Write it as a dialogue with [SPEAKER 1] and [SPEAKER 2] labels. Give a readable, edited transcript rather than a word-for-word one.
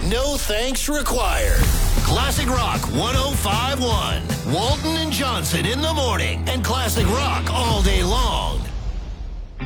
[SPEAKER 1] No thanks required. Classic Rock 105.1. Walton and Johnson in the morning and Classic Rock all day long.